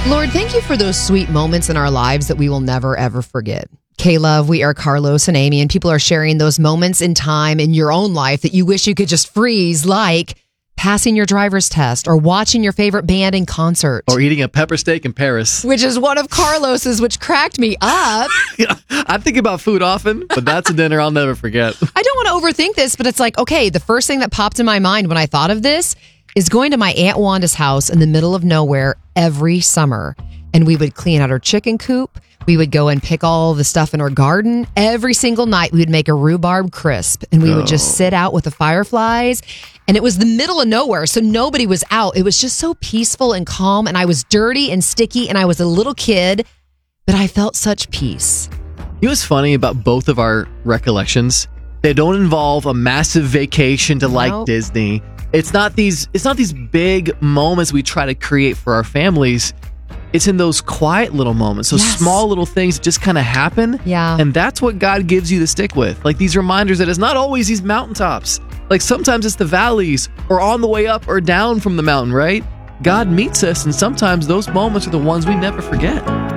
Lord, thank you for those sweet moments in our lives that we will never, ever forget. K-Love, we are Carlos and Amy, and people are sharing those moments in time in your own life that you wish you could just freeze, like passing your driver's test or watching your favorite band in concert. Or eating a pepper steak in Paris. Which is one of Carlos's, which cracked me up. I think about food often, but that's a dinner I'll never forget. I don't want to overthink this, but it's like, okay, the first thing that popped in my mind when I thought of this is going to my Aunt Wanda's house in the middle of nowhere every summer. And we would clean out her chicken coop. We would go and pick all the stuff in her garden. Every single night, we would make a rhubarb crisp. And we would just sit out with the fireflies. And it was the middle of nowhere, so nobody was out. It was just so peaceful and calm. And I was dirty and sticky, and I was a little kid. But I felt such peace. You know what's funny about both of our recollections? They don't involve a massive vacation to like Disney. It's not these big moments we try to create for our families. It's in those quiet little moments, those small little things that just kind of happen. Yeah. And that's what God gives you to stick with. Like these reminders that it's not always these mountaintops. Like sometimes it's the valleys or on the way up or down from the mountain, right? God meets us, and sometimes those moments are the ones we never forget.